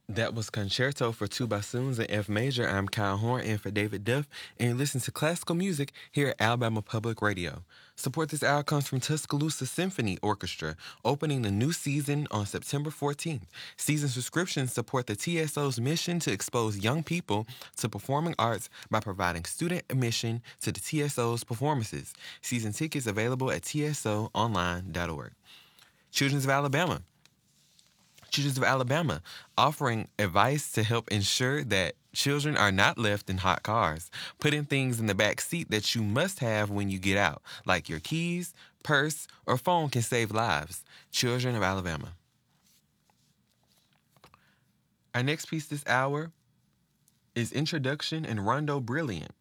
That was Concerto for Two Bassoons in F Major. I'm Kyle Horn in for David Duff, and you listen to classical music here at Alabama Public Radio. Support this hour comes from Tuscaloosa Symphony Orchestra, opening the new season on September 14th. Season subscriptions support the TSO's mission to expose young people to performing arts by providing student admission to the TSO's performances. Season tickets available at tsoonline.org. Children's of Alabama. Children's of Alabama, offering advice to help ensure that children are not left in hot cars, putting things in the back seat that you must have when you get out, like your keys, purse, or phone can save lives. Children of Alabama. Our next piece this hour is Introduction and Rondo Brilliant